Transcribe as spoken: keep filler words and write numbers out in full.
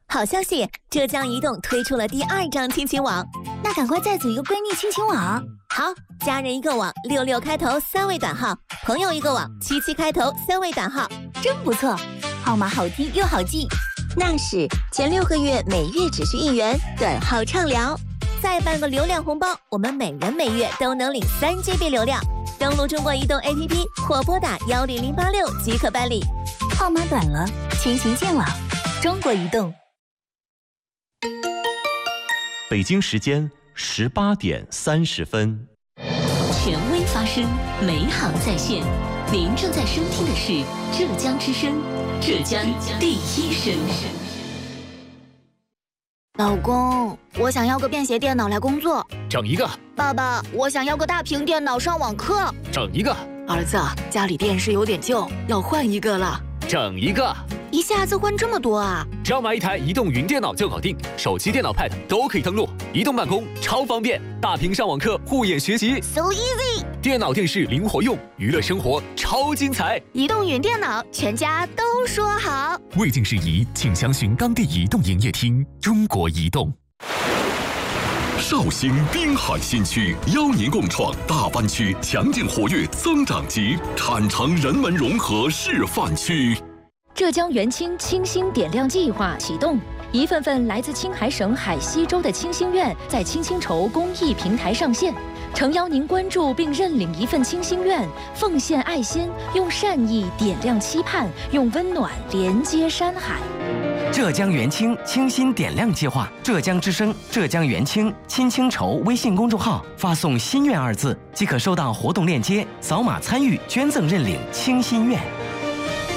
好消息，浙江移动推出了第二张亲情网， 那赶快再组一个闺蜜亲情网。 好，家人一个网，六六开头三位短号；朋友一个网，七七开头三位短号， 真不错，号码好听又好记。 那是前六个月每月只需一元，短号畅聊，再办个流量红包，我们每人每月都能领三 G B 流量。登录中国移动 A P P 或拨打幺零零八六即可办理。 号码短了，亲情见网，中国移动。 北京时间十八点三十分。 权威发声，美好在线。您正在收听的是浙江之声，浙江第一声。 老公，我想要个便携电脑来工作。 整一个。 爸爸，我想要个大屏电脑上网课。 整一个。 儿子，家里电视有点旧，要换一个了。 整一个。 一下子换这么多啊？ 只要买一台移动云电脑就搞定，手机、电脑、Pad 都可以登录，移动办公超方便，大屏上网课、护眼学习 ，so easy。 电脑、电视灵活用，娱乐生活超精彩。 移动云电脑，全家都说好。 未经事宜，请详询当地移动营业厅。中国移动。 绍兴滨海新区邀您共创大湾区强劲活跃增长极产城人文融合示范区。 浙江元清清新点亮计划启动，一份份来自青海省海西州的清心愿在青青筹公益平台上线，诚邀您关注并认领一份清心愿，奉献爱心，用善意点亮期盼，用温暖连接山海。 浙江元清清新点亮计划，浙江之声、浙江元清青青筹微信公众号发送“心愿”二字，即可收到活动链接，扫码参与捐赠认领清心愿。